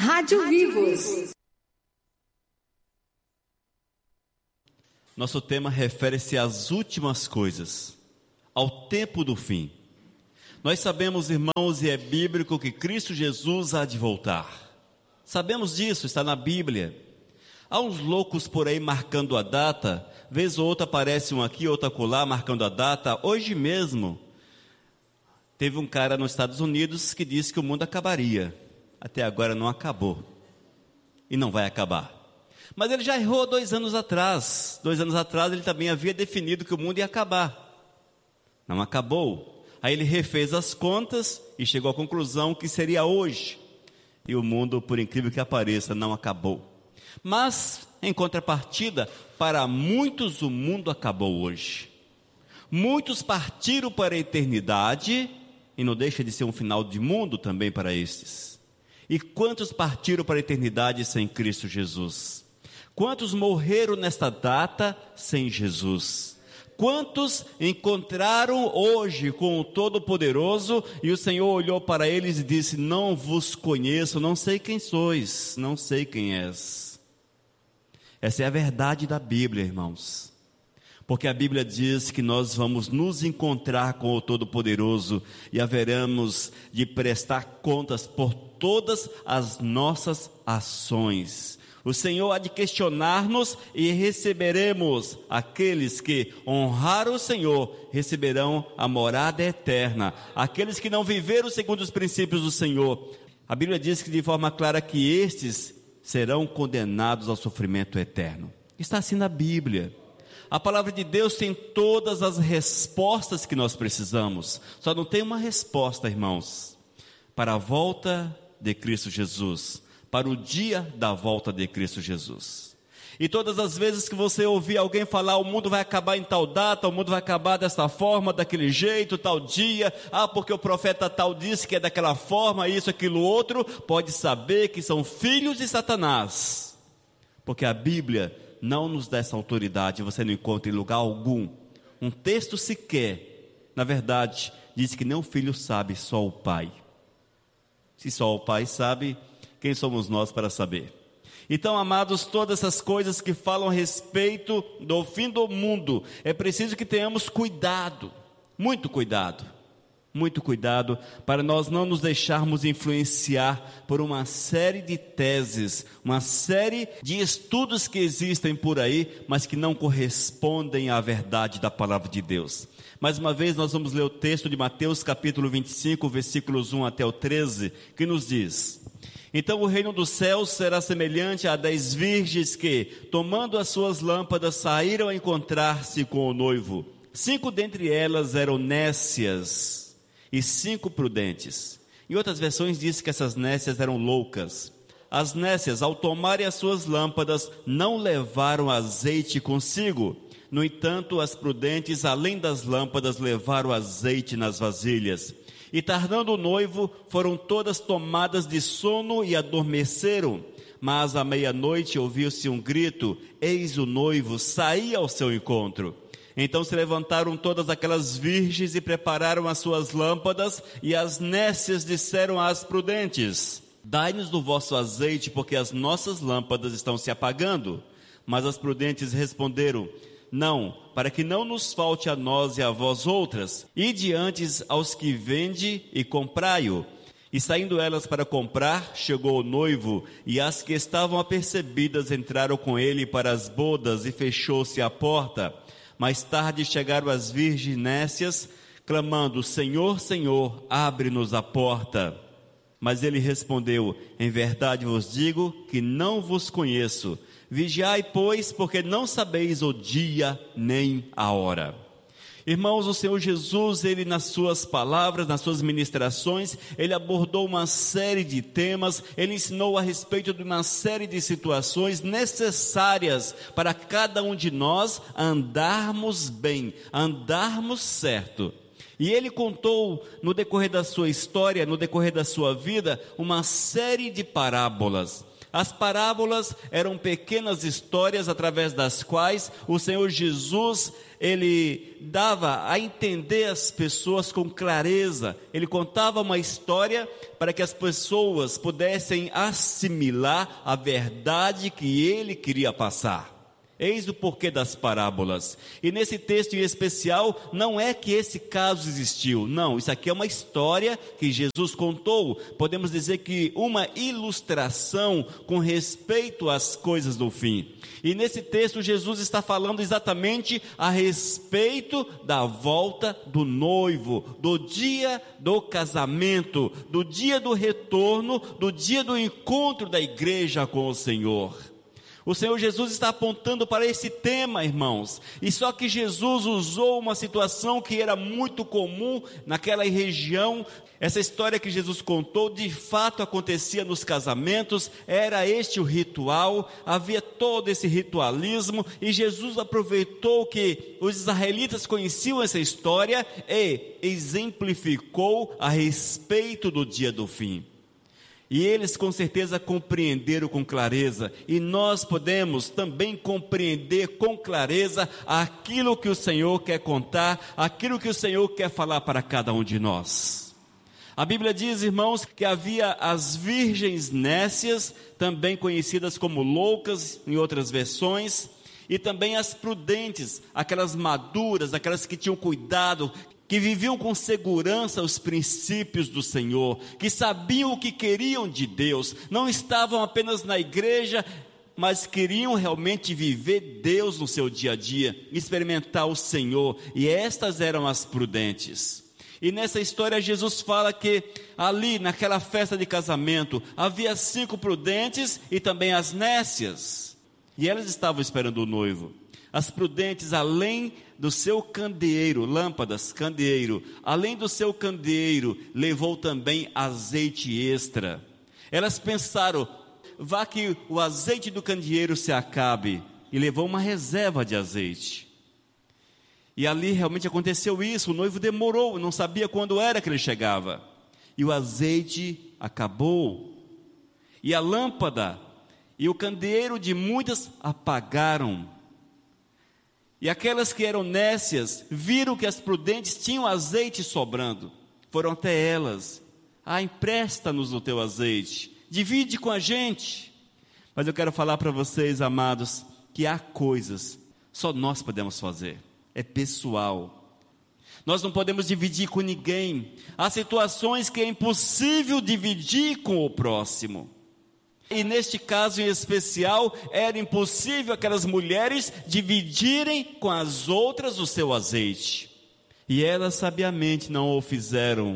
Rádio Vivos. Nosso tema refere-se às últimas coisas, ao tempo do fim. Nós sabemos, irmãos, e é bíblico, que Cristo Jesus há de voltar. Sabemos disso, está na Bíblia. Há uns loucos por aí marcando a data, vez ou outra aparece um aqui, outro acolá, marcando a data. Hoje mesmo, teve um cara nos Estados Unidos que disse que o mundo acabaria. Até agora não acabou. E não vai acabar. Mas ele já errou 2 anos atrás. 2 anos atrás ele também havia definido que o mundo ia acabar. Não acabou. Aí ele refez as contas e chegou à conclusão que seria hoje. E o mundo, por incrível que pareça, não acabou. Mas, em contrapartida, para muitos o mundo acabou hoje. Muitos partiram para a eternidade, e não deixa de ser um final de mundo também para estes. E quantos partiram para a eternidade sem Cristo Jesus? Quantos morreram nesta data sem Jesus? Quantos encontraram hoje com o Todo-Poderoso e o Senhor olhou para eles e disse: não vos conheço, não sei quem sois, não sei quem és. Essa é a verdade da Bíblia, irmãos. Porque a Bíblia diz que nós vamos nos encontrar com o Todo-Poderoso e haveremos de prestar contas por todas as nossas ações. O Senhor há de questionar-nos e receberemos. Aqueles que honraram o Senhor receberão a morada eterna. Aqueles que não viveram segundo os princípios do Senhor, a Bíblia diz que de forma clara que estes serão condenados ao sofrimento eterno. Está assim na Bíblia. A palavra de Deus tem todas as respostas que nós precisamos. Só não tem uma resposta, irmãos, para a volta de Cristo Jesus, para o dia da volta de Cristo Jesus. E todas as vezes que você ouvir alguém falar: o mundo vai acabar em tal data, o mundo vai acabar desta forma, daquele jeito, tal dia, porque o profeta tal disse que é daquela forma, isso, aquilo, outro, pode saber que são filhos de Satanás, porque a Bíblia não nos dá essa autoridade. Você não encontra em lugar algum um texto sequer, na verdade, diz que nem o filho sabe, só o pai. Se só o pai sabe, quem somos nós para saber? Então, amados, todas essas coisas que falam a respeito do fim do mundo, é preciso que tenhamos cuidado, muito cuidado, para nós não nos deixarmos influenciar por uma série de teses, uma série de estudos que existem por aí, mas que não correspondem à verdade da palavra de Deus. Mais uma vez nós vamos ler o texto de Mateus capítulo 25, versículos 1 até o 13, que nos diz: então o reino dos céus será semelhante a 10 virgens que, tomando as suas lâmpadas, saíram a encontrar-se com o noivo. 5 dentre elas eram nécias e 5 prudentes. Em outras versões diz que essas nécias eram loucas. As nécias, ao tomarem as suas lâmpadas, não levaram azeite consigo. No entanto, as prudentes, além das lâmpadas, levaram azeite nas vasilhas. E tardando o noivo, foram todas tomadas de sono e adormeceram. Mas à meia-noite ouviu-se um grito: eis o noivo, saía ao seu encontro. Então se levantaram todas aquelas virgens e prepararam as suas lâmpadas. E as nécias disseram às prudentes: dai-nos do vosso azeite, porque as nossas lâmpadas estão se apagando. Mas as prudentes responderam: não, para que não nos falte a nós e a vós outras, ide antes aos que vende e comprai-o. E saindo elas para comprar, chegou o noivo, e as que estavam apercebidas entraram com ele para as bodas, e fechou-se a porta. Mais tarde chegaram as virgens nécias, clamando: Senhor, Senhor, abre-nos a porta. Mas ele respondeu: em verdade vos digo que não vos conheço. Vigiai, pois, porque não sabeis o dia nem a hora. Irmãos, o Senhor Jesus, ele nas suas palavras, nas suas ministrações, ele abordou uma série de temas, ele ensinou a respeito de uma série de situações necessárias para cada um de nós andarmos bem, andarmos certo. E ele contou no decorrer da sua história, no decorrer da sua vida, uma série de parábolas. As parábolas eram pequenas histórias através das quais o Senhor Jesus, ele dava a entender as pessoas com clareza. Ele contava uma história para que as pessoas pudessem assimilar a verdade que ele queria passar. Eis o porquê das parábolas. E nesse texto em especial, não é que esse caso existiu. Não, isso aqui é uma história que Jesus contou. Podemos dizer que uma ilustração com respeito às coisas do fim. E nesse texto, Jesus está falando exatamente a respeito da volta do noivo, do dia do casamento, do dia do retorno, do dia do encontro da igreja com o Senhor. O Senhor Jesus está apontando para esse tema, irmãos, e só que Jesus usou uma situação que era muito comum naquela região. Essa história que Jesus contou, de fato acontecia nos casamentos, era este o ritual, havia todo esse ritualismo, e Jesus aproveitou que os israelitas conheciam essa história e exemplificou a respeito do dia do fim. E eles com certeza compreenderam com clareza, e nós podemos também compreender com clareza aquilo que o Senhor quer contar, aquilo que o Senhor quer falar para cada um de nós. A Bíblia diz, irmãos, que havia as virgens nécias, também conhecidas como loucas em outras versões, e também as prudentes, aquelas maduras, aquelas que tinham cuidado, que viviam com segurança os princípios do Senhor, que sabiam o que queriam de Deus, não estavam apenas na igreja, mas queriam realmente viver Deus no seu dia a dia, experimentar o Senhor, e estas eram as prudentes. E nessa história Jesus fala que ali naquela festa de casamento, havia 5 prudentes e também as nécias, e elas estavam esperando o noivo. As prudentes, além do seu candeeiro, lâmpadas, candeeiro, além do seu candeeiro, levou também azeite extra. Elas pensaram, vá que o azeite do candeeiro se acabe, e levou uma reserva de azeite. E ali realmente aconteceu isso, o noivo demorou, não sabia quando era que ele chegava, e o azeite acabou, e a lâmpada e o candeeiro de muitas apagaram. E aquelas que eram nécias, viram que as prudentes tinham azeite sobrando, foram até elas, empresta-nos o teu azeite, divide com a gente. Mas eu quero falar para vocês, amados, que há coisas, só nós podemos fazer, é pessoal, nós não podemos dividir com ninguém, há situações que é impossível dividir com o próximo. E neste caso em especial, era impossível aquelas mulheres dividirem com as outras o seu azeite. E elas sabiamente não o fizeram,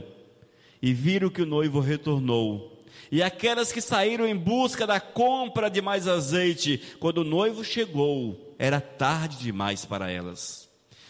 e viram que o noivo retornou. E aquelas que saíram em busca da compra de mais azeite, quando o noivo chegou, era tarde demais para elas.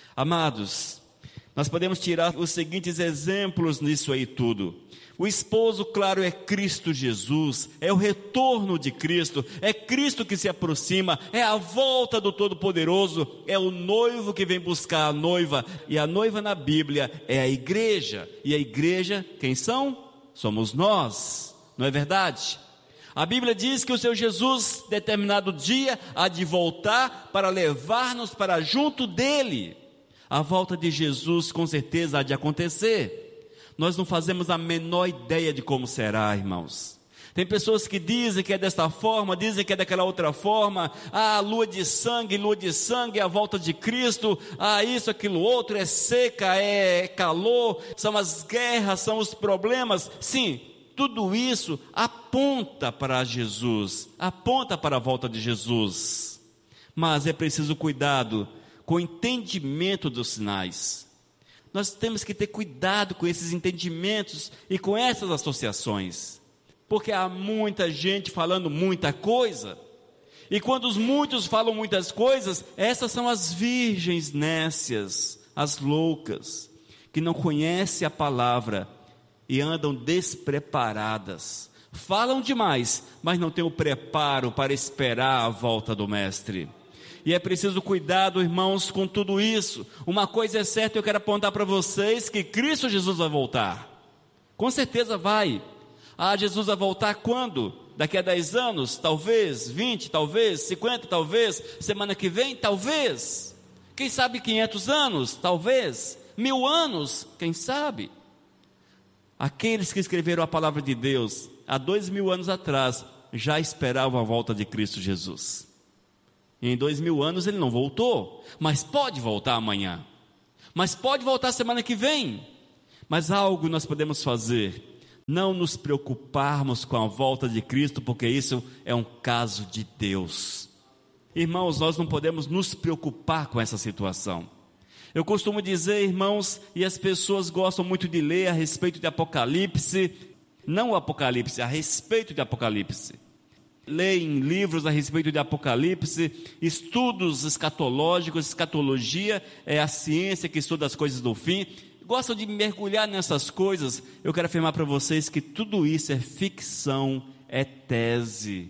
Amados, nós podemos tirar os seguintes exemplos nisso aí tudo. O esposo, claro, é Cristo Jesus, é o retorno de Cristo, é Cristo que se aproxima, é a volta do Todo-Poderoso, é o noivo que vem buscar a noiva, e a noiva na Bíblia é a igreja, e a igreja, quem são? Somos nós, não é verdade? A Bíblia diz que o Senhor Jesus, determinado dia, há de voltar para levar-nos para junto dele. A volta de Jesus com certeza há de acontecer. Nós não fazemos a menor ideia de como será, irmãos. Tem pessoas que dizem que é desta forma, dizem que é daquela outra forma. Lua de sangue, é a volta de Cristo. Isso, aquilo, outro, é seca, é calor, são as guerras, são os problemas. Sim, tudo isso aponta para Jesus, aponta para a volta de Jesus. Mas é preciso cuidado com o entendimento dos sinais. Nós temos que ter cuidado com esses entendimentos e com essas associações, porque há muita gente falando muita coisa, e quando os muitos falam muitas coisas, essas são as virgens nécias, as loucas, que não conhecem a palavra e andam despreparadas, falam demais, mas não têm o preparo para esperar a volta do Mestre. E é preciso cuidado, irmãos, com tudo isso. Uma coisa é certa, eu quero apontar para vocês, que Cristo Jesus vai voltar. Com certeza vai. Jesus vai voltar quando? daqui a 10 anos, talvez, 20, talvez, 50, talvez, semana que vem, talvez, quem sabe 500 anos, talvez, 1000 anos, quem sabe. Aqueles que escreveram a palavra de Deus há 2000 anos atrás, já esperavam a volta de Cristo Jesus. E em 2000 anos ele não voltou, mas pode voltar amanhã, mas pode voltar semana que vem. Mas algo nós podemos fazer: não nos preocuparmos com a volta de Cristo, porque isso é um caso de Deus. Irmãos, nós não podemos nos preocupar com essa situação. Eu costumo dizer, irmãos, e as pessoas gostam muito de ler a respeito de Apocalipse, não o Apocalipse, a respeito de Apocalipse. Leem livros a respeito de Apocalipse, estudos escatológicos. Escatologia é a ciência que estuda as coisas do fim. Gostam de mergulhar nessas coisas. Eu quero afirmar para vocês que tudo isso é ficção, é tese,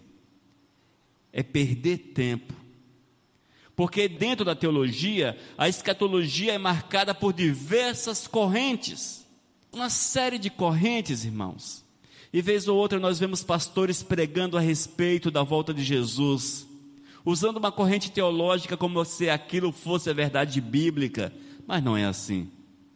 é perder tempo. Porque dentro da teologia, a escatologia é marcada por diversas correntes, uma série de correntes, irmãos. E vez ou outra nós vemos pastores pregando a respeito da volta de Jesus, usando uma corrente teológica como se aquilo fosse a verdade bíblica, mas não é assim.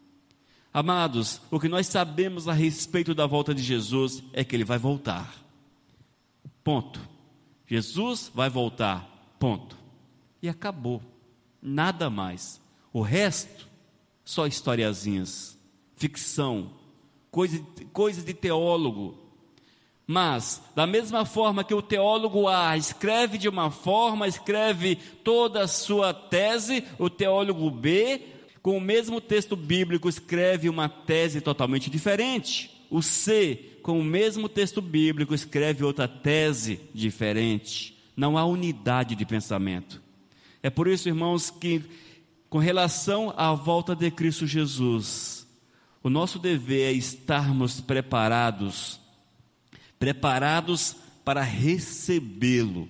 Amados, o que nós sabemos a respeito da volta de Jesus é que ele vai voltar. Ponto. Jesus vai voltar. Ponto. E acabou. Nada mais. O resto, só historiazinhas, ficção, coisa de teólogo. Mas, da mesma forma que o teólogo A escreve de uma forma, escreve toda a sua tese, o teólogo B, com o mesmo texto bíblico, escreve uma tese totalmente diferente. O C, com o mesmo texto bíblico, escreve outra tese diferente. Não há unidade de pensamento. É por isso, irmãos, que com relação à volta de Cristo Jesus, o nosso dever é estarmos preparados para recebê-lo,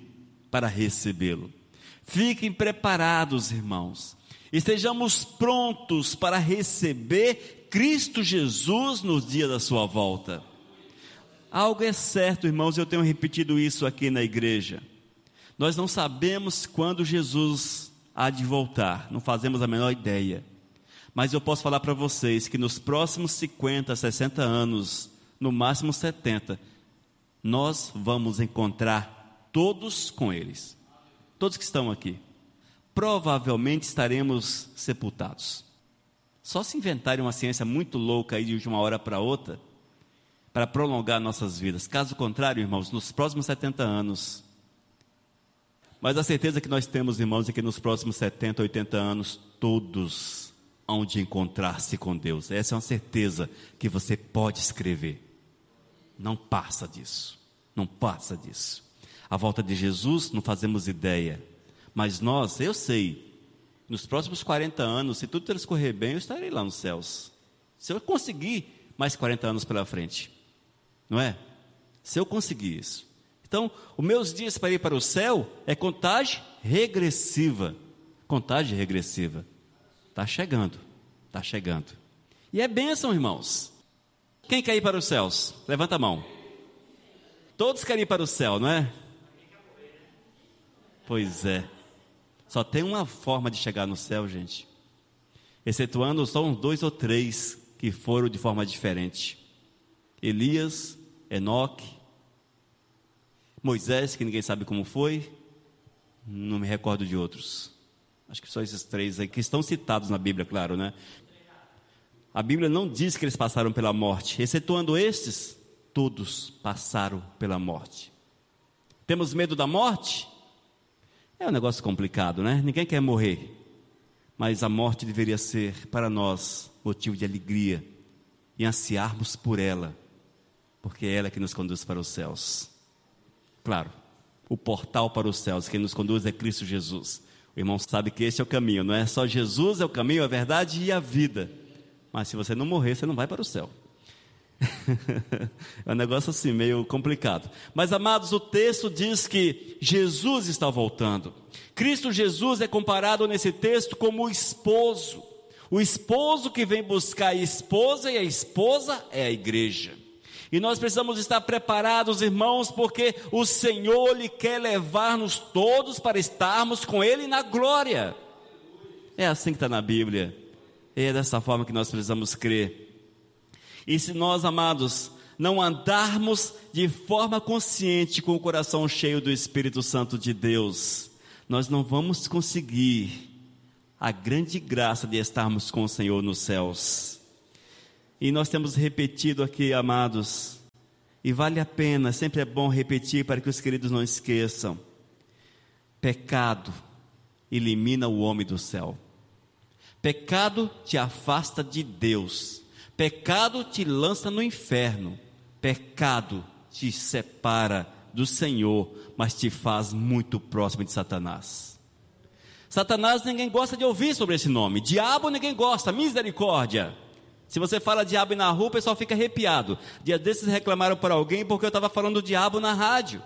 Fiquem preparados, irmãos. Estejamos prontos para receber Cristo Jesus no dia da sua volta. Algo é certo, irmãos, eu tenho repetido isso aqui na igreja. Nós não sabemos quando Jesus há de voltar, não fazemos a menor ideia. Mas eu posso falar para vocês que nos próximos 50, 60 anos, no máximo 70, nós vamos encontrar todos com eles. Todos que estão aqui. Provavelmente estaremos sepultados. Só se inventarem uma ciência muito louca aí de uma hora para outra, para prolongar nossas vidas. Caso contrário, irmãos, nos próximos 70 anos. Mas a certeza que nós temos, irmãos, é que nos próximos 70, 80 anos, todos hão de encontrar-se com Deus. Essa é uma certeza que você pode escrever. Não passa disso. Não passa disso. A volta de Jesus, não fazemos ideia. Mas nós, eu sei, nos próximos 40 anos, se tudo transcorrer bem, eu estarei lá nos céus. Se eu conseguir mais 40 anos pela frente. Não é? Se eu conseguir isso. Então, os meus dias para ir para o céu é contagem regressiva. Contagem regressiva. Está chegando. Está chegando. E é bênção, irmãos. Quem quer ir para os céus? Levanta a mão. Todos querem ir para o céu, não é? Pois é. Só tem uma forma de chegar no céu, gente. Excetuando só uns 2 ou 3 que foram de forma diferente. Elias, Enoque, Moisés, que ninguém sabe como foi. Não me recordo de outros. Acho que só esses 3 aí, que estão citados na Bíblia, claro, né? A Bíblia não diz que eles passaram pela morte. Excetuando estes, todos passaram pela morte. Temos medo da morte? É um negócio complicado, né? Ninguém quer morrer. Mas a morte deveria ser, para nós, motivo de alegria. E ansiarmos por ela. Porque é ela que nos conduz para os céus. Claro, o portal para os céus, quem nos conduz é Cristo Jesus. O irmão sabe que esse é o caminho, não é só Jesus é o caminho, a verdade e a vida. Mas se você não morrer, você não vai para o céu. É um negócio assim, meio complicado. Mas, amados, o texto diz que Jesus está voltando. Cristo Jesus é comparado nesse texto como o esposo. O esposo que vem buscar a esposa, e a esposa é a igreja. E nós precisamos estar preparados, irmãos, porque o Senhor Ele quer levar-nos todos para estarmos com Ele na glória. É assim que está na Bíblia. É dessa forma que nós precisamos crer. E se nós, amados, não andarmos de forma consciente com o coração cheio do Espírito Santo de Deus, nós não vamos conseguir a grande graça de estarmos com o Senhor nos céus. E nós temos repetido aqui, amados, e vale a pena, sempre é bom repetir para que os queridos não esqueçam: pecado elimina o homem do céu. Pecado te afasta de Deus. Pecado te lança no inferno. Pecado te separa do Senhor, mas te faz muito próximo de Satanás. Satanás, ninguém gosta de ouvir sobre esse nome. Diabo ninguém gosta, misericórdia. Se você fala diabo na rua, o pessoal fica arrepiado. Dia desses reclamaram para alguém porque eu estava falando do diabo na rádio.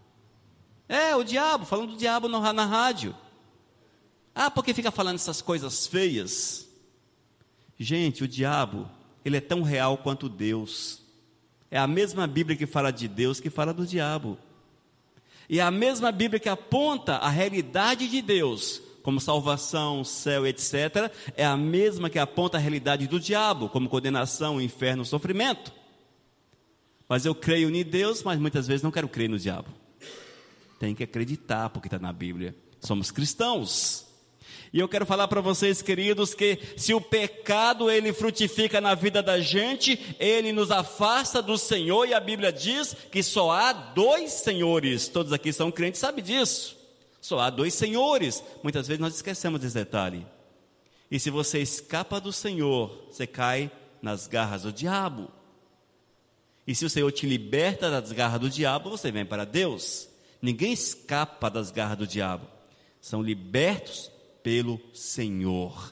O diabo, falando do diabo na rádio. Porque fica falando essas coisas feias. Gente, o diabo, ele é tão real quanto Deus. É a mesma Bíblia que fala de Deus que fala do diabo. E é a mesma Bíblia que aponta a realidade de Deus, como salvação, céu, etc. É a mesma que aponta a realidade do diabo, como condenação, inferno, sofrimento. Mas eu creio em Deus, mas muitas vezes não quero crer no diabo. Tem que acreditar, porque está na Bíblia. Somos cristãos. E eu quero falar para vocês, queridos, que se o pecado ele frutifica na vida da gente, ele nos afasta do Senhor, e a Bíblia diz que só há 2 senhores. Todos aqui são crentes, sabem disso. Só há 2 senhores. Muitas vezes nós esquecemos desse detalhe. E se você escapa do Senhor, você cai nas garras do diabo. E se o Senhor te liberta das garras do diabo, você vem para Deus. Ninguém escapa das garras do diabo. São libertos pelo Senhor.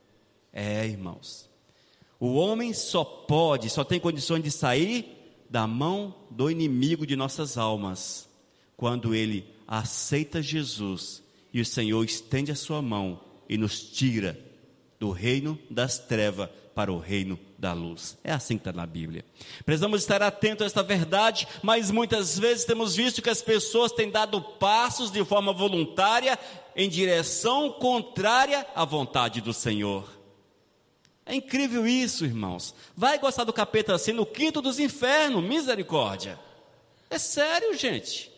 Irmãos, o homem só tem condições de sair da mão do inimigo de nossas almas quando ele aceita Jesus e o Senhor estende a sua mão e nos tira do reino das trevas para o reino da luz. É assim que está na Bíblia. Precisamos estar atentos a esta verdade, mas muitas vezes temos visto que as pessoas têm dado passos de forma voluntária em direção contrária à vontade do Senhor. É incrível isso, irmãos. Vai gostar do capeta assim no quinto dos infernos, misericórdia. É sério, gente.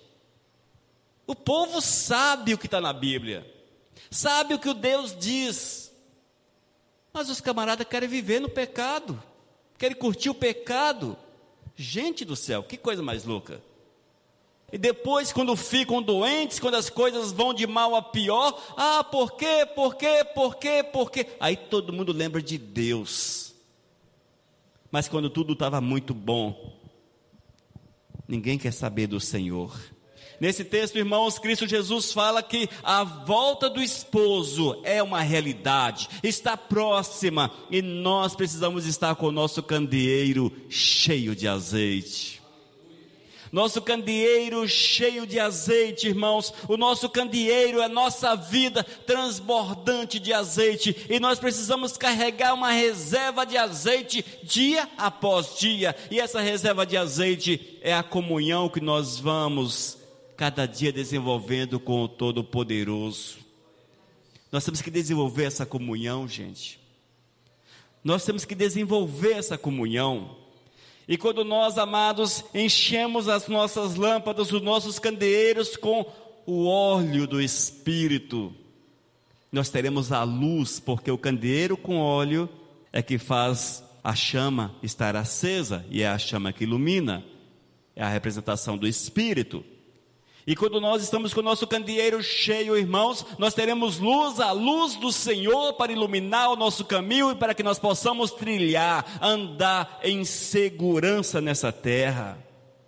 O povo sabe o que está na Bíblia, sabe o que o Deus diz, mas os camaradas querem viver no pecado, querem curtir o pecado. Gente do céu, que coisa mais louca. E depois, quando ficam doentes, quando as coisas vão de mal a pior, por quê? Aí todo mundo lembra de Deus. Mas quando tudo estava muito bom, ninguém quer saber do Senhor. Nesse texto, irmãos, Cristo Jesus fala que a volta do esposo é uma realidade, está próxima, e nós precisamos estar com o nosso candeeiro cheio de azeite. Nosso candeeiro cheio de azeite, irmãos. O nosso candeeiro é nossa vida transbordante de azeite, e nós precisamos carregar uma reserva de azeite dia após dia, e essa reserva de azeite é a comunhão que nós vamos cada dia desenvolvendo com o Todo-Poderoso. Nós temos que desenvolver essa comunhão, gente. Nós temos que desenvolver essa comunhão. E quando nós, amados, enchemos as nossas lâmpadas, os nossos candeeiros com o óleo do Espírito, nós teremos a luz, porque o candeeiro com óleo é que faz a chama estar acesa, e é a chama que ilumina, é a representação do Espírito. E quando nós estamos com o nosso candeeiro cheio, irmãos, nós teremos luz, a luz do Senhor, para iluminar o nosso caminho e para que nós possamos trilhar, andar em segurança nessa terra.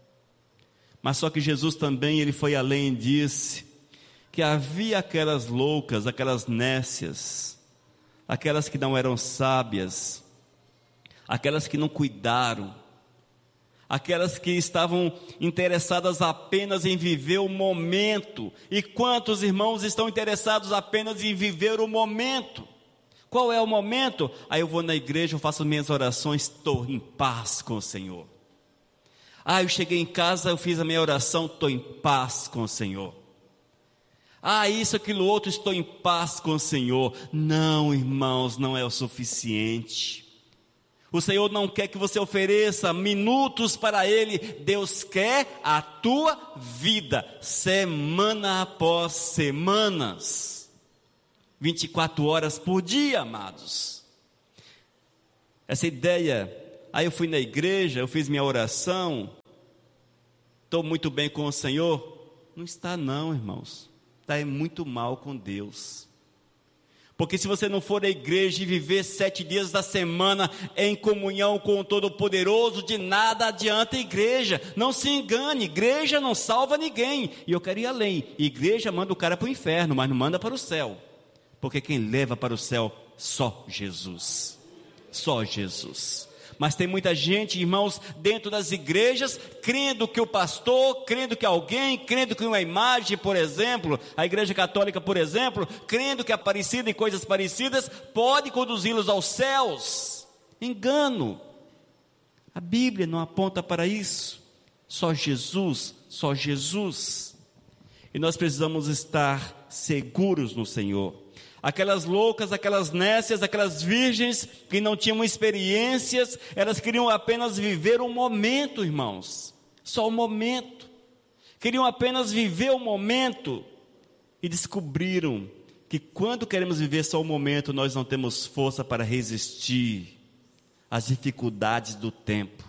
Mas só que Jesus também, ele foi além e disse que havia aquelas loucas, aquelas nécias, aquelas que não eram sábias, aquelas que não cuidaram, aquelas que estavam interessadas apenas em viver o momento. E quantos irmãos estão interessados apenas em viver o momento? Qual é o momento? Aí eu vou na igreja, eu faço minhas orações, estou em paz com o Senhor. Eu cheguei em casa, eu fiz a minha oração, estou em paz com o Senhor. Isso, aquilo, outro, estou em paz com o Senhor. Não, irmãos, não é o suficiente. O Senhor não quer que você ofereça minutos para Ele. Deus quer a tua vida, semana após semanas, 24 horas por dia, amados. Essa ideia, eu fui na igreja, eu fiz minha oração, estou muito bem com o Senhor. Não está não, irmãos. Está muito mal com Deus. Porque se você não for à igreja e viver 7 dias da semana em comunhão com o Todo-Poderoso, de nada adianta a igreja. Não se engane, igreja não salva ninguém. E eu quero ir além, igreja manda o cara para o inferno, mas não manda para o céu. Porque quem leva para o céu, só Jesus. Só Jesus. Mas tem muita gente, irmãos, dentro das igrejas, crendo que o pastor, crendo que alguém, crendo que uma imagem, por exemplo, a igreja católica, por exemplo, crendo que a Aparecida e coisas parecidas, pode conduzi-los aos céus. Engano. A Bíblia não aponta para isso. Só Jesus, só Jesus. E nós precisamos estar seguros no Senhor. Aquelas loucas, aquelas nécias, aquelas virgens que não tinham experiências, elas queriam apenas viver um momento, irmãos, só um momento, queriam apenas viver o momento, e descobriram que quando queremos viver só um momento, nós não temos força para resistir às dificuldades do tempo,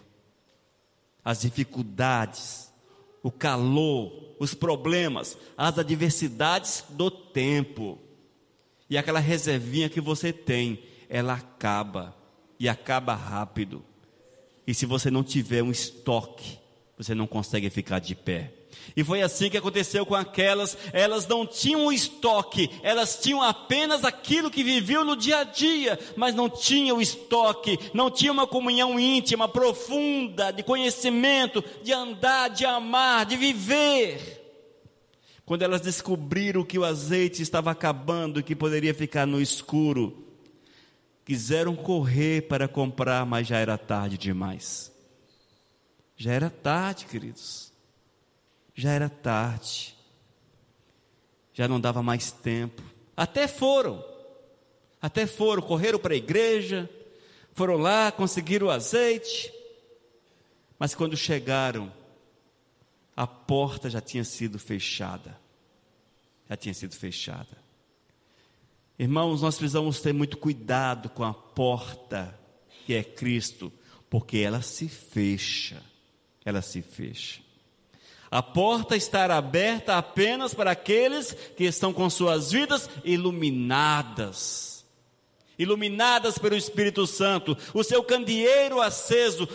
as dificuldades, o calor, os problemas, as adversidades do tempo. E aquela reservinha que você tem, ela acaba, e acaba rápido. E se você não tiver um estoque, você não consegue ficar de pé. E foi assim que aconteceu com aquelas. Elas não tinham estoque, elas tinham apenas aquilo que viviam no dia a dia, mas não tinham estoque, não tinham uma comunhão íntima, profunda, de conhecimento, de andar, de amar, de viver. Quando elas descobriram que o azeite estava acabando e que poderia ficar no escuro, quiseram correr para comprar, mas já era tarde demais. Já era tarde, queridos. Já era tarde. Já não dava mais tempo. Até foram, correram para a igreja, foram lá, conseguiram o azeite, mas quando chegaram, a porta já tinha sido fechada. Irmãos, nós precisamos ter muito cuidado com a porta que é Cristo, porque ela se fecha. A porta está aberta apenas para aqueles que estão com suas vidas iluminadas pelo Espírito Santo, o seu candeeiro aceso,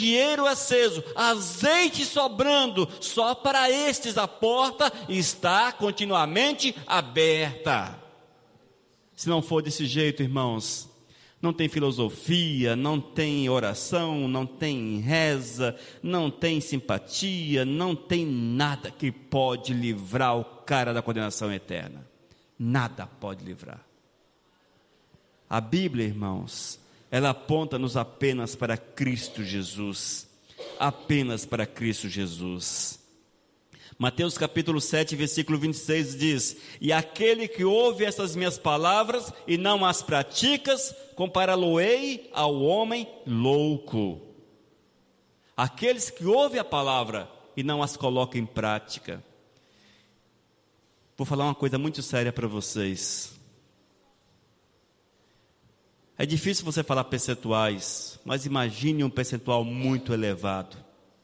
azeite sobrando, só para estes a porta está continuamente aberta. Se não for desse jeito, irmãos, não tem filosofia, não tem oração, não tem reza, não tem simpatia, não tem nada que pode livrar o cara da condenação eterna. Nada pode livrar. A Bíblia, irmãos, ela aponta-nos apenas para Cristo Jesus. Apenas para Cristo Jesus. Mateus capítulo 7, versículo 26 diz: E aquele que ouve essas minhas palavras e não as pratica, compará-lo-ei ao homem louco. Aqueles que ouvem a palavra e não as colocam em prática. Vou falar uma coisa muito séria para vocês. É difícil você falar percentuais, mas imagine um percentual muito elevado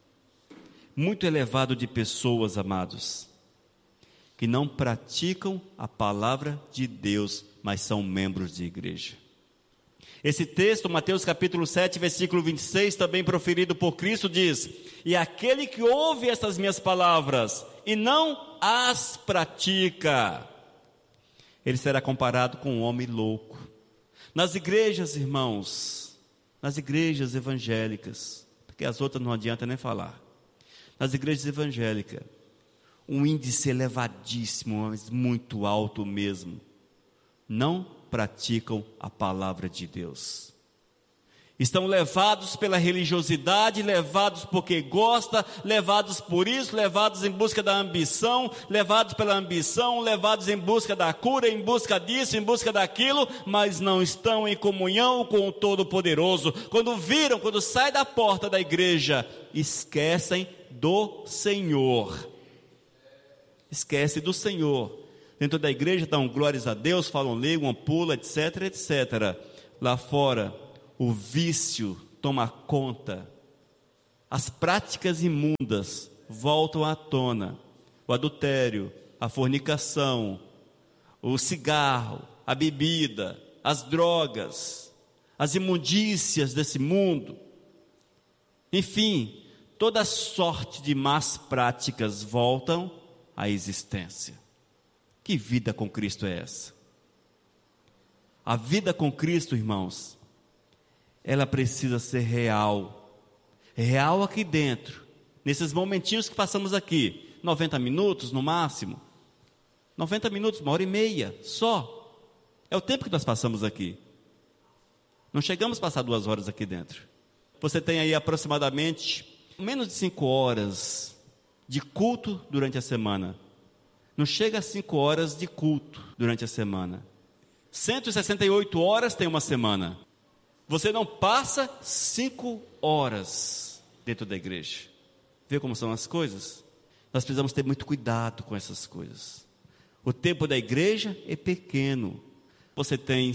de pessoas, amados, que não praticam a palavra de Deus, mas são membros de igreja. Esse texto, Mateus capítulo 7, versículo 26, também proferido por Cristo, diz: E aquele que ouve estas minhas palavras e não as pratica, ele será comparado com um homem louco. Nas igrejas, irmãos, nas igrejas evangélicas, porque as outras não adianta nem falar. Nas igrejas evangélicas, um índice elevadíssimo, mas muito alto mesmo, não praticam a palavra de Deus. Estão levados pela religiosidade, levados porque gosta, levados por isso, levados em busca da ambição, levados pela ambição, levados em busca da cura, em busca disso, em busca daquilo, mas não estão em comunhão com o Todo-Poderoso. Quando saem da porta da igreja, esquecem do Senhor. Esquece do Senhor. Dentro da igreja dão glórias a Deus, falam língua, pula, etc, etc. Lá fora, o vício toma conta, as práticas imundas voltam à tona, o adultério, a fornicação, o cigarro, a bebida, as drogas, as imundícias desse mundo, enfim, toda sorte de más práticas voltam à existência. Que vida com Cristo é essa? A vida com Cristo, irmãos, ela precisa ser real, real aqui dentro, nesses momentinhos que passamos aqui, 90 minutos no máximo, 90 minutos, 1h30, só, é o tempo que nós passamos aqui, não chegamos a passar 2 horas aqui dentro. Você tem aí aproximadamente menos de 5 horas de culto durante a semana, não chega a 5 horas de culto durante a semana, 168 horas tem uma semana. Você não passa 5 horas dentro da igreja. Vê como são as coisas? Nós precisamos ter muito cuidado com essas coisas. O tempo da igreja é pequeno. Você tem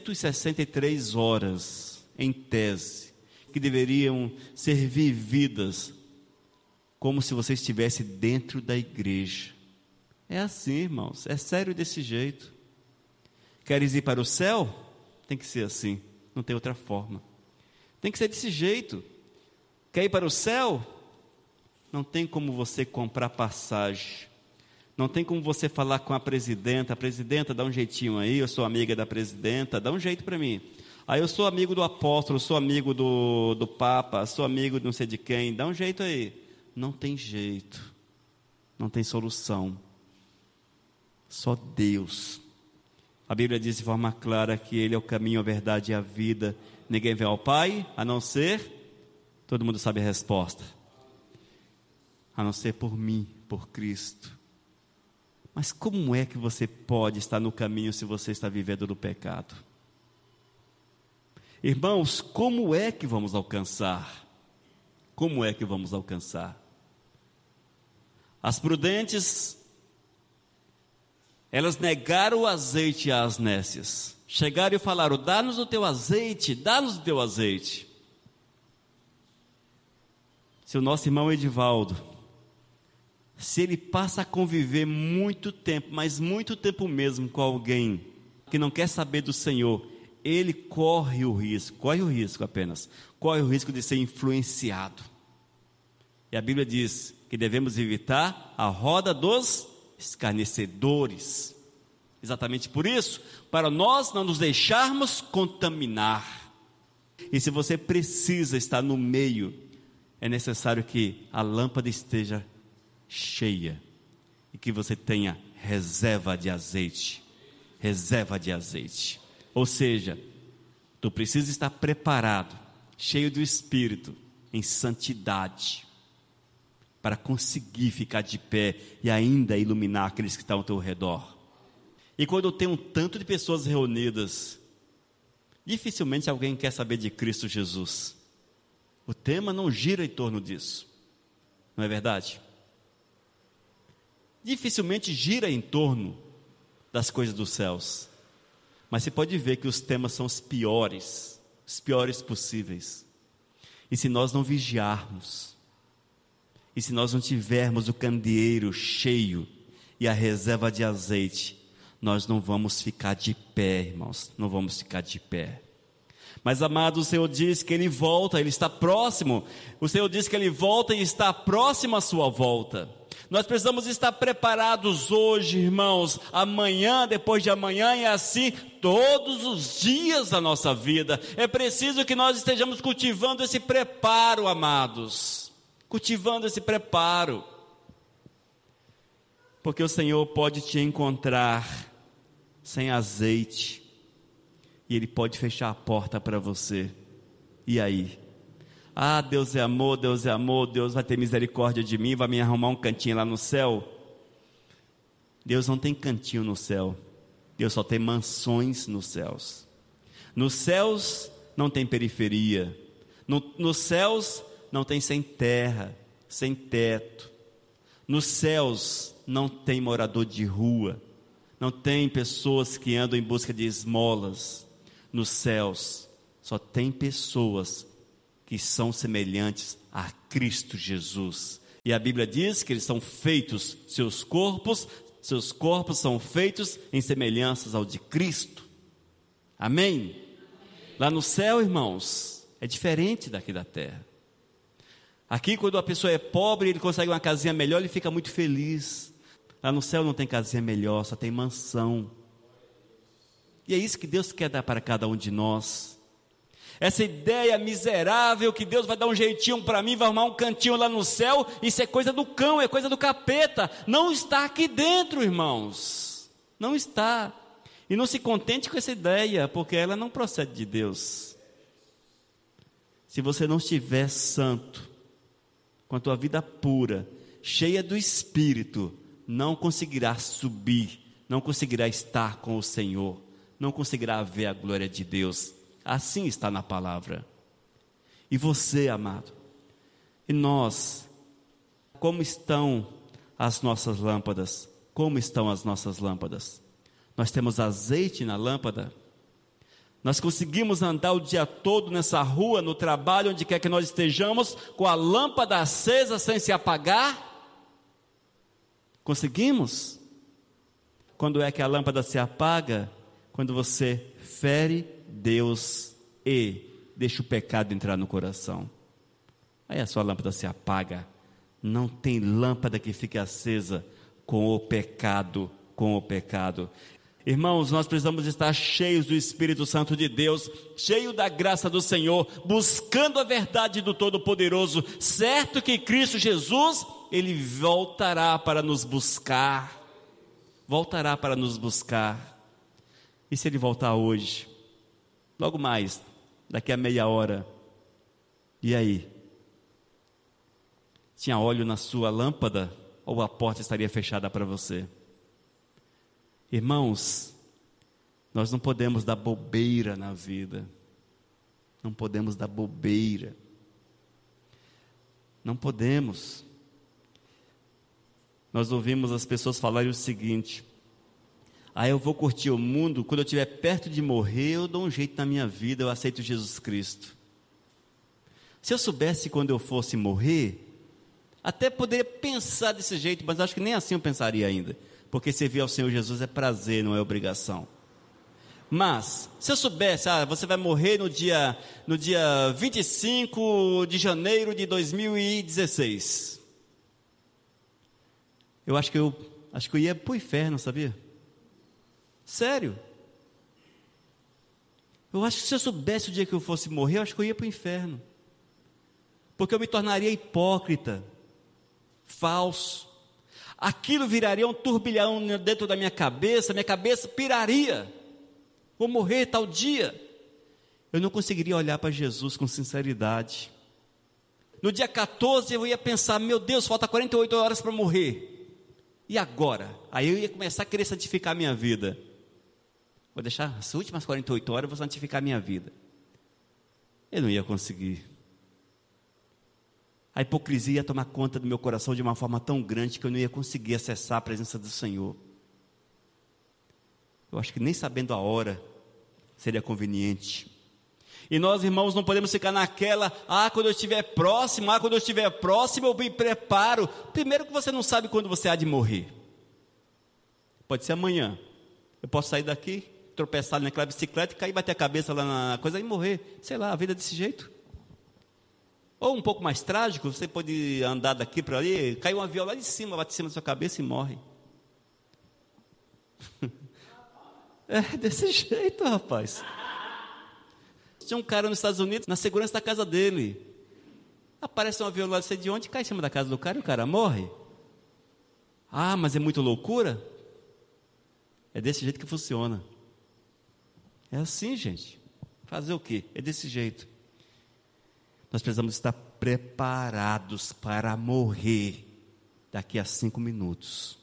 163 horas, em tese, que deveriam ser vividas como se você estivesse dentro da igreja. É assim, irmãos, é sério desse jeito. Queres ir para o céu? Tem que ser assim. Não tem outra forma. Tem que ser desse jeito. Quer ir para o céu? Não tem como você comprar passagem. Não tem como você falar com a presidenta. A presidenta, dá um jeitinho aí. Eu sou amiga da presidenta, dá um jeito para mim. Aí eu sou amigo do apóstolo, sou amigo do papa, sou amigo de não sei de quem. Dá um jeito aí. Não tem jeito. Não tem solução. Só Deus. A Bíblia diz de forma clara que Ele é o caminho, a verdade e a vida. Ninguém vem ao Pai, a não ser, todo mundo sabe a resposta, a não ser por mim, por Cristo. Mas como é que você pode estar no caminho se você está vivendo no pecado? Irmãos, como é que vamos alcançar? Como é que vamos alcançar? As prudentes, elas negaram o azeite às nécias. Chegaram e falaram: dá-nos o teu azeite, dá-nos o teu azeite. Se o nosso irmão Edivaldo, se ele passa a conviver muito tempo, mas muito tempo mesmo, com alguém que não quer saber do Senhor, ele corre o risco de ser influenciado. E a Bíblia diz que devemos evitar a roda dos escarnecedores. Exatamente por isso, para nós não nos deixarmos contaminar. E se você precisa estar no meio, é necessário que a lâmpada esteja cheia e que você tenha reserva de azeite. Reserva de azeite. Ou seja, tu precisa estar preparado, cheio do Espírito, em santidade, para conseguir ficar de pé e ainda iluminar aqueles que estão ao teu redor. E quando tem um tanto de pessoas reunidas, dificilmente alguém quer saber de Cristo Jesus. O tema não gira em torno disso, não é verdade? Dificilmente gira em torno das coisas dos céus. Mas você pode ver que os temas são os piores possíveis. E se nós não vigiarmos, e se nós não tivermos o candeeiro cheio e a reserva de azeite, nós não vamos ficar de pé, irmãos, não vamos ficar de pé. Mas, amado, o Senhor diz que Ele volta, Ele está próximo. O Senhor diz que Ele volta e está próximo à sua volta. Nós precisamos estar preparados hoje, irmãos, amanhã, depois de amanhã e assim todos os dias da nossa vida. É preciso que nós estejamos cultivando esse preparo, amados. Cultivando esse preparo. Porque o Senhor pode te encontrar sem azeite e Ele pode fechar a porta para você. E aí? Ah, Deus é amor, Deus é amor, Deus vai ter misericórdia de mim, vai me arrumar um cantinho lá no céu. Deus não tem cantinho no céu, Deus só tem mansões nos céus. Nos céus não tem periferia, nos céus não tem sem terra, sem teto. Nos céus não tem morador de rua, não tem pessoas que andam em busca de esmolas. Nos céus só tem pessoas que são semelhantes a Cristo Jesus. E a Bíblia diz que eles são feitos, seus corpos são feitos em semelhanças ao de Cristo. Amém? Lá no céu, irmãos, é diferente daqui da terra. Aqui, quando a pessoa é pobre, ele consegue uma casinha melhor, ele fica muito feliz. Lá no céu não tem casinha melhor, só tem mansão. E é isso que Deus quer dar para cada um de nós. Essa ideia miserável que Deus vai dar um jeitinho para mim, vai arrumar um cantinho lá no céu, isso é coisa do cão, é coisa do capeta. Não está aqui dentro, irmãos. Não está. E não se contente com essa ideia, porque ela não procede de Deus. Se você não estiver santo, com a tua vida pura, cheia do Espírito, não conseguirá subir, não conseguirá estar com o Senhor, não conseguirá ver a glória de Deus. Assim está na palavra. E você, amado, e nós, como estão as nossas lâmpadas? Como estão as nossas lâmpadas? Nós temos azeite na lâmpada? Nós conseguimos andar o dia todo nessa rua, no trabalho, onde quer que nós estejamos, com a lâmpada acesa sem se apagar? Conseguimos? Quando é que a lâmpada se apaga? Quando você fere Deus e deixa o pecado entrar no coração. Aí a sua lâmpada se apaga. Não tem lâmpada que fique acesa com o pecado, com o pecado. Irmãos, nós precisamos estar cheios do Espírito Santo de Deus, cheio da graça do Senhor, buscando a verdade do Todo-Poderoso, certo que Cristo Jesus, Ele voltará para nos buscar. Voltará para nos buscar. E se Ele voltar hoje? Logo mais, daqui a meia hora. E aí? Tinha óleo na sua lâmpada? Ou a porta estaria fechada para você? Irmãos, nós não podemos dar bobeira na vida. Não podemos dar bobeira. Não podemos. Nós ouvimos as pessoas falarem o seguinte: eu vou curtir o mundo, quando eu estiver perto de morrer, eu dou um jeito na minha vida, eu aceito Jesus Cristo. Se eu soubesse quando eu fosse morrer, até poderia pensar desse jeito, mas acho que nem assim eu pensaria ainda, porque servir ao Senhor Jesus é prazer, não é obrigação. Mas, se eu soubesse, você vai morrer no dia 25 de janeiro de 2016, eu acho que eu ia para o inferno, sabia? Sério. Eu acho que se eu soubesse o dia que eu fosse morrer, eu acho que eu ia para o inferno. Porque eu me tornaria hipócrita, falso. Aquilo viraria um turbilhão dentro da minha cabeça piraria. Vou morrer tal dia. Eu não conseguiria olhar para Jesus com sinceridade. No dia 14 eu ia pensar: meu Deus, falta 48 horas para morrer. E agora? Aí eu ia começar a querer santificar a minha vida. Vou deixar as últimas 48 horas, eu vou santificar a minha vida. Eu não ia conseguir. A hipocrisia ia tomar conta do meu coração de uma forma tão grande que eu não ia conseguir acessar a presença do Senhor. Eu acho que nem sabendo a hora seria conveniente. E nós, irmãos, não podemos ficar naquela: quando eu estiver próximo, eu me preparo. Primeiro que você não sabe quando você há de morrer. Pode ser amanhã. Eu posso sair daqui, tropeçar naquela bicicleta e cair, bater a cabeça lá na coisa e morrer. Sei lá, a vida é desse jeito. Ou um pouco mais trágico, você pode andar daqui para ali, cai um avião lá de cima, bate em cima da sua cabeça e morre. É desse jeito, rapaz. Tinha um cara nos Estados Unidos, na segurança da casa dele. Aparece um avião lá, não sei de onde, cai em cima da casa do cara e o cara morre. Mas é muito loucura? É desse jeito que funciona. É assim, gente. Fazer o quê? É desse jeito. Nós precisamos estar preparados para morrer daqui a 5 minutos.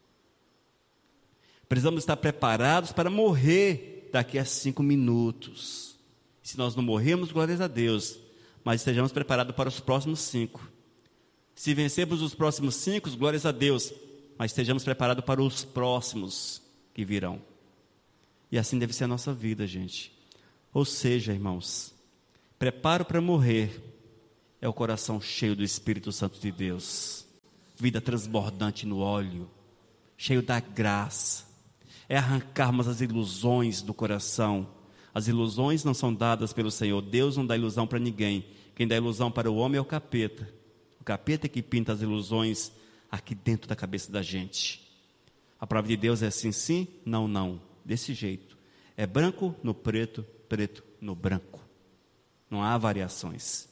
Precisamos estar preparados para morrer daqui a 5 minutos. Se nós não morrermos, glórias a Deus, mas estejamos preparados para os próximos 5. Se vencermos os próximos 5, glórias a Deus, mas estejamos preparados para os próximos que virão. E assim deve ser a nossa vida, gente. Ou seja, irmãos, preparo para morrer é o coração cheio do Espírito Santo de Deus, vida transbordante no óleo, cheio da graça. É arrancarmos as ilusões do coração. As ilusões não são dadas pelo Senhor. Deus não dá ilusão para ninguém. Quem dá ilusão para o homem é o capeta. O capeta é que pinta as ilusões aqui dentro da cabeça da gente. A palavra de Deus é assim, sim, não, não. Desse jeito. É branco no preto, preto no branco. Não há variações.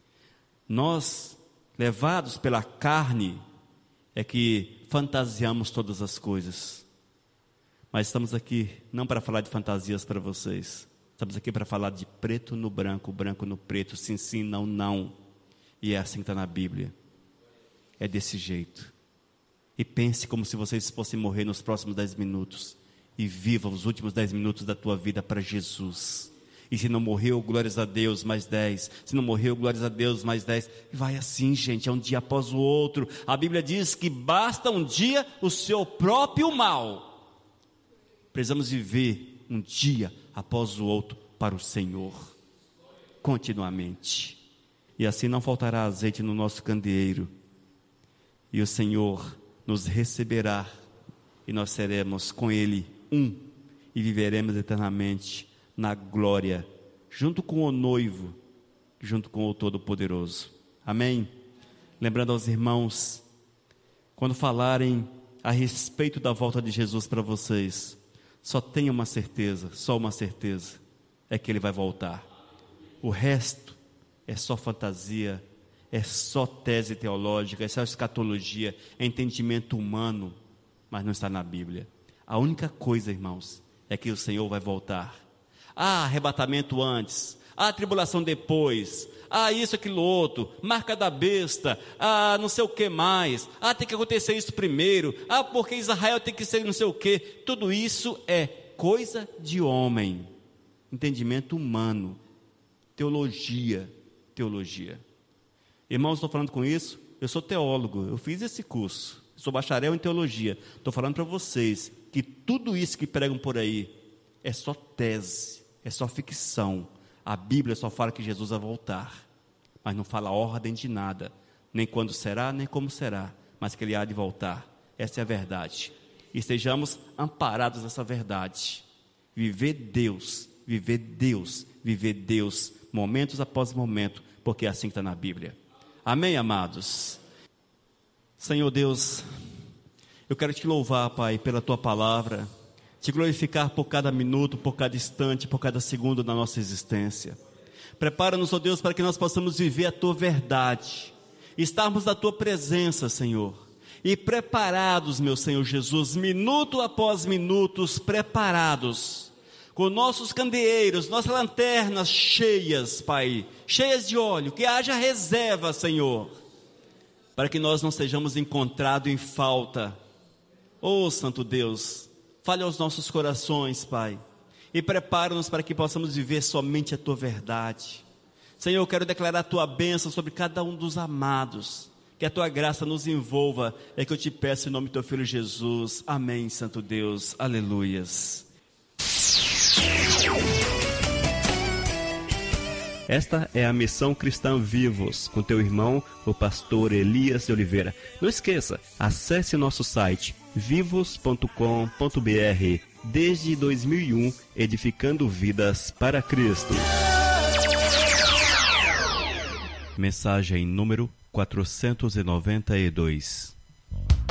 Nós, levados pela carne, é que fantasiamos todas as coisas. Mas estamos aqui não para falar de fantasias para vocês. Estamos aqui para falar de preto no branco, branco no preto, sim, sim, não, não. E é assim que está na Bíblia. É desse jeito. E pense como se vocês fossem morrer nos próximos 10 minutos. E viva os últimos 10 minutos da tua vida para Jesus. E se não morreu, glórias a Deus, mais 10. Se não morreu, glórias a Deus, mais 10. E vai assim, gente, é um dia após o outro. A Bíblia diz que basta um dia o seu próprio mal. Precisamos viver um dia após o outro para o Senhor, continuamente. E assim não faltará azeite no nosso candeeiro. E o Senhor nos receberá. E nós seremos com Ele um. E viveremos eternamente na glória, junto com o noivo, junto com o Todo-Poderoso. Amém? Lembrando aos irmãos, quando falarem a respeito da volta de Jesus para vocês, só tenha uma certeza, só uma certeza, é que Ele vai voltar. O resto é só fantasia, é só tese teológica, é só escatologia, é entendimento humano, mas não está na Bíblia. A única coisa, irmãos, é que o Senhor vai voltar. Arrebatamento antes, tribulação depois, isso, aquilo outro, marca da besta, não sei o que mais, tem que acontecer isso primeiro, porque Israel tem que ser não sei o que. Tudo isso é coisa de homem, entendimento humano, teologia. Irmãos, estou falando com isso, eu sou teólogo, eu fiz esse curso, sou bacharel em teologia. Estou falando para vocês que tudo isso que pregam por aí é só tese, é só ficção. A Bíblia só fala que Jesus vai voltar, mas não fala ordem de nada, nem quando será, nem como será, mas que Ele há de voltar. Essa é a verdade. E estejamos amparados nessa verdade. Viver Deus, momentos após momento, porque é assim que está na Bíblia. Amém, amados? Senhor Deus, eu quero te louvar, Pai, pela tua palavra, te glorificar por cada minuto, por cada instante, por cada segundo da nossa existência. Prepara-nos, ó Deus, para que nós possamos viver a tua verdade, estarmos na tua presença, Senhor, e preparados, meu Senhor Jesus, minuto após minutos, preparados, com nossos candeeiros, nossas lanternas cheias, Pai, cheias de óleo, que haja reserva, Senhor, para que nós não sejamos encontrados em falta. Ó Santo Deus, fale aos nossos corações, Pai, e prepara-nos para que possamos viver somente a tua verdade. Senhor, eu quero declarar a tua bênção sobre cada um dos amados, que a tua graça nos envolva, é que eu te peço em nome do teu Filho Jesus. Amém, Santo Deus, aleluias. Esta é a Missão Cristã Vivos, com teu irmão, o pastor Elias de Oliveira. Não esqueça, acesse nosso site vivos.com.br. Desde 2001, edificando vidas para Cristo. Mensagem número 492.